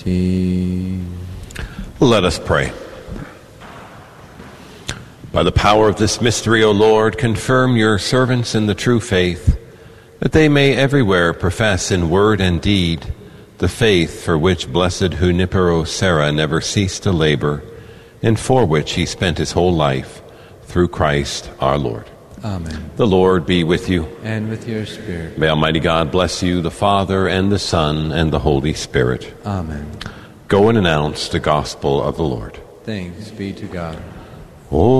Let us pray. By the power of this mystery, O Lord, confirm your servants in the true faith, that they may everywhere profess in word and deed the faith for which blessed Junipero Serra never ceased to labor, and for which he spent his whole life, through Christ our Lord. Amen. The Lord be with you. And with your spirit. May Almighty God bless you, the Father, and the Son, and the Holy Spirit. Amen. Go and announce the gospel of the Lord. Thanks be to God. O